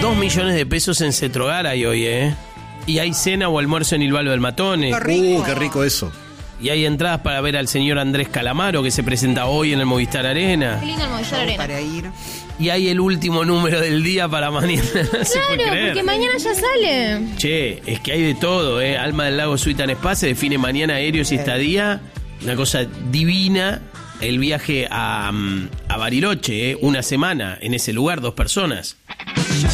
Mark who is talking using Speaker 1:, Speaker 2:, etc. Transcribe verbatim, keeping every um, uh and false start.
Speaker 1: Dos millones de pesos en Cetrogar hay hoy, ¿eh? Y hay cena o almuerzo en Il Balbo del Matone.
Speaker 2: Qué rico.
Speaker 3: Uh, qué rico eso.
Speaker 1: Y hay entradas para ver al señor Andrés Calamaro, que se presenta hoy en el Movistar Arena.
Speaker 2: Qué lindo el Movistar Arena.
Speaker 4: Para ir.
Speaker 1: Y hay el último número del día para mañana. No se puede
Speaker 2: Claro,
Speaker 1: creer.
Speaker 2: porque mañana ya sale.
Speaker 1: Che, es que hay de todo, ¿eh? Alma del Lago Suite and Spa se define mañana aéreos y estadía. Una cosa divina. El viaje a, a Bariloche, ¿eh? Una semana en ese lugar, dos personas.